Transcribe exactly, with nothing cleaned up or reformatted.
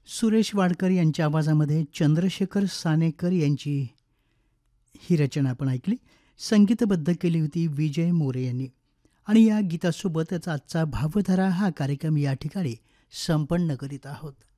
सुरेश वाडकर यांच्या आवाजामध्ये चंद्रशेखर सानेकर यांची ही रचना आपण ऐकली. संगीतबद्ध केली होती विजय मोरे यांनी. आणि या गीतासोबतच आजचा भावधारा हा कार्यक्रम या ठिकाणी संपन्न करीत आहोत.